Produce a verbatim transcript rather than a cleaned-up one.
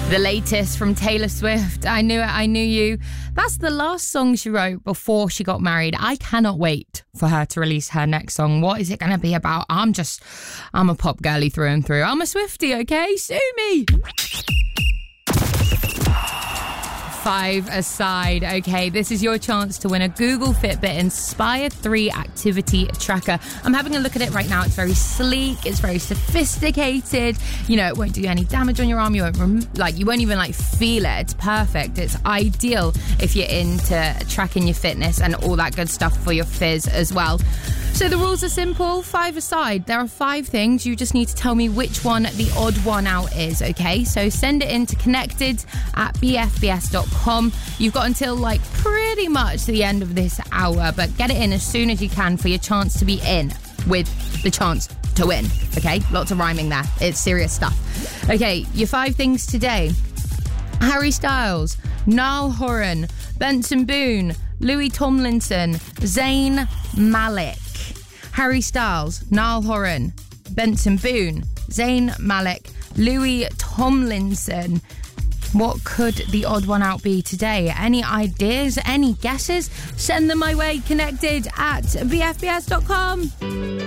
The latest from Taylor Swift, I Knew It, I Knew You. That's the last song she wrote before she got married. I cannot wait for her to release her next song. What is it going to be about? I'm just, I'm a pop girly through and through. I'm a Swiftie, okay? Sue me. Five aside, okay, this is your chance to win a Google Fitbit Inspire three activity tracker. I'm having a look at it right now. It's very sleek, it's very sophisticated. You know, it won't do any damage on your arm. You won't rem- like you won't even like feel it. It's perfect. It's ideal if you're into tracking your fitness and all that good stuff for your fizz as well. So the rules are simple. Five aside. There are five things. You just need to tell me which one the odd one out is, okay? So send it in to connected at b f b s dot com. You've got until like pretty much the end of this hour, but get it in as soon as you can for your chance to be in with the chance to win, okay? Lots of rhyming there. It's serious stuff. Okay, your five things today. Harry Styles, Niall Horan, Benson Boone, Louis Tomlinson, Zayn Malik. Harry Styles, Niall Horan, Benson Boone, Zayn Malik, Louis Tomlinson. What could the odd one out be today? Any ideas? Any guesses? Send them my way. Connected at b f b s dot com.